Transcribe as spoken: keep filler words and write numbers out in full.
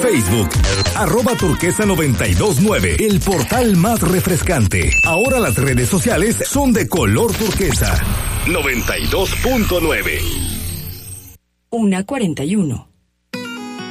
Facebook, arroba turquesa noventa y dos nueve, el portal más refrescante. Ahora las redes sociales son de color turquesa. noventa y dos punto nueve. Una cuarenta y uno.